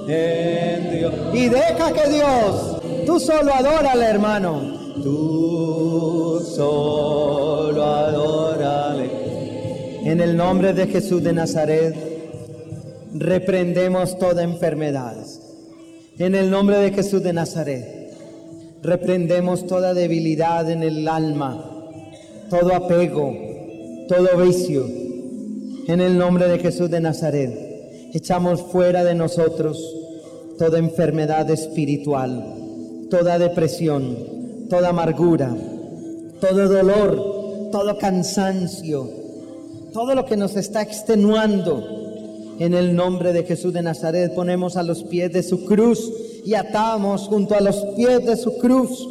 en Dios. Y deja que Dios, tú solo adórale, hermano. Tú solo adórale. En el nombre de Jesús de Nazaret, reprendemos toda enfermedad. En el nombre de Jesús de Nazaret, reprendemos toda debilidad en el alma, todo apego, todo vicio. En el nombre de Jesús de Nazaret, echamos fuera de nosotros toda enfermedad espiritual, toda depresión, toda amargura, todo dolor, todo cansancio, todo lo que nos está extenuando. En el nombre de Jesús de Nazaret ponemos a los pies de su cruz y atamos junto a los pies de su cruz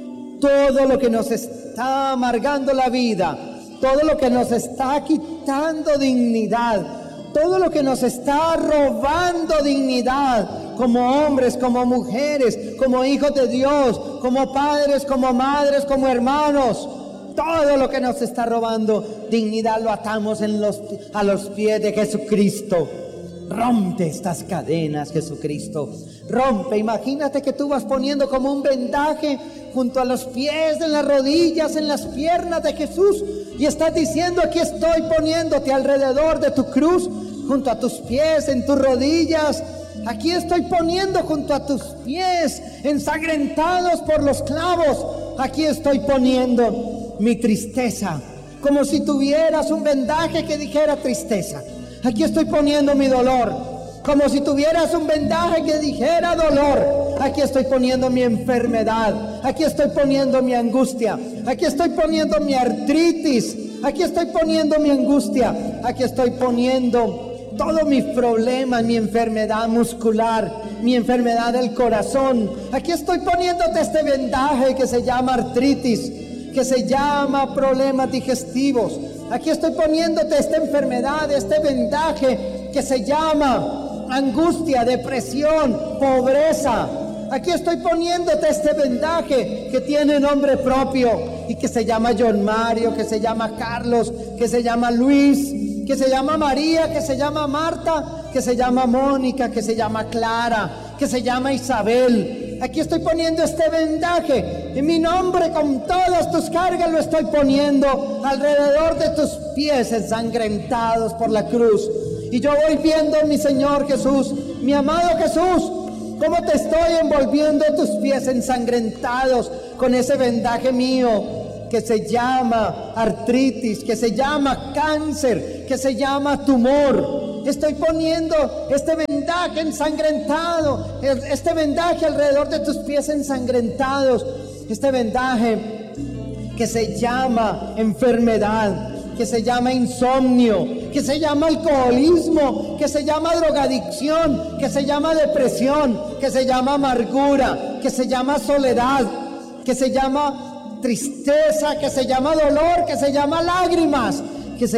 todo lo que nos está amargando la vida, todo lo que nos está quitando dignidad, todo lo que nos está robando dignidad como hombres, como mujeres, como hijos de Dios, como padres, como madres, como hermanos. Todo lo que nos está robando dignidad lo atamos a los pies de Jesucristo. Rompe estas cadenas, Jesucristo. Rompe. Imagínate que tú vas poniendo como un vendaje junto a los pies, en las rodillas, en las piernas de Jesús. Y estás diciendo: aquí estoy poniéndote alrededor de tu cruz, junto a tus pies, en tus rodillas. Aquí estoy poniendo junto a tus pies, ensangrentados por los clavos. Aquí estoy poniendo mi tristeza, como si tuvieras un vendaje que dijera tristeza. Aquí estoy poniendo mi dolor, como si tuvieras un vendaje que dijera dolor. Aquí estoy poniendo mi enfermedad, aquí estoy poniendo mi angustia, aquí estoy poniendo mi artritis, aquí estoy poniendo mi angustia, aquí estoy poniendo todos mis problemas, mi enfermedad muscular, mi enfermedad del corazón. Aquí estoy poniéndote este vendaje que se llama artritis, que se llama problemas digestivos. Aquí estoy poniéndote esta enfermedad, este vendaje que se llama angustia, depresión, pobreza. Aquí estoy poniéndote este vendaje que tiene nombre propio y que se llama John Mario, que se llama Carlos, que se llama Luis, que se llama María, que se llama Marta, que se llama Mónica, que se llama Clara, que se llama Isabel. Aquí estoy poniendo este vendaje en mi nombre, con todas tus cargas lo estoy poniendo alrededor de tus pies ensangrentados por la cruz. Y yo voy viendo, mi Señor Jesús, mi amado Jesús, cómo te estoy envolviendo tus pies ensangrentados con ese vendaje mío que se llama artritis, que se llama cáncer, que se llama tumor. Estoy poniendo este vendaje ensangrentado, este vendaje alrededor de tus pies ensangrentados, este vendaje que se llama enfermedad, que se llama insomnio, que se llama alcoholismo, que se llama drogadicción, que se llama depresión, que se llama amargura, que se llama soledad, que se llama tristeza, que se llama dolor, que se llama lágrimas.